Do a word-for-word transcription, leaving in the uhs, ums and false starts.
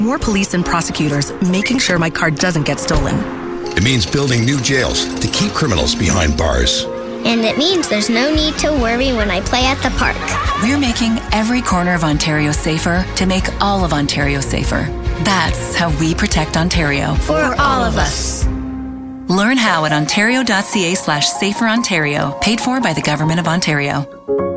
More police and prosecutors making sure my car doesn't get stolen. It means building new jails to keep criminals behind bars. And it means there's no need to worry when I play at the park. We're making every corner of Ontario safer to make all of Ontario safer. That's how we protect Ontario. For, For all of us. Learn how at ontario.ca slash safer Ontario, paid for by the Government of Ontario.